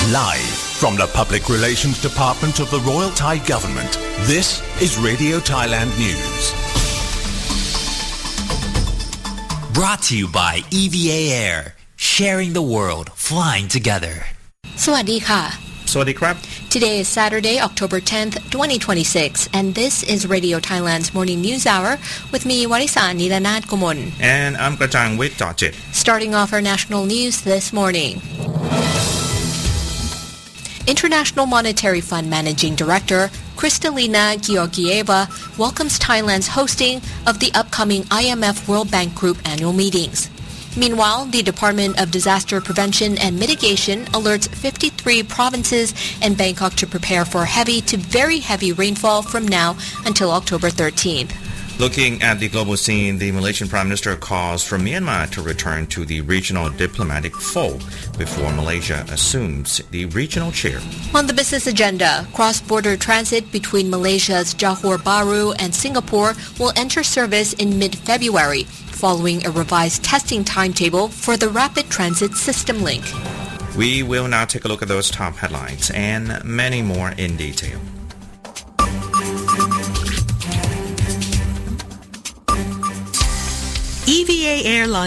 Live from the Public Relations Department of the Royal Thai Government, this is Radio Thailand News. Brought to you by EVA Air, sharing the world, flying together. สวัสดีค่ะสวัสดีครับ Today is Saturday, October 10th, 2026, and this is Radio Thailand's Morning News Hour with me, Warisa Nilanat Gomon. And I'm Krajang with Dojit. Starting off our national news this morning. International Monetary Fund Managing Director Kristalina Georgieva welcomes Thailand's hosting of the upcoming IMF World Bank Group annual meetings. Meanwhile, the Department of Disaster Prevention and Mitigation alerts 53 provinces and Bangkok to prepare for heavy to very heavy rainfall from now until October 13th. Looking at the global scene, the Malaysian Prime Minister calls for Myanmar to return to the regional diplomatic fold before Malaysia assumes the regional chair. On the business agenda, cross-border transit between Malaysia's Johor Bahru and Singapore will enter service in mid-February, following a revised testing timetable for the Rapid Transit System Link. We will now take a look at those top headlines and many more in detail. EVA Airlines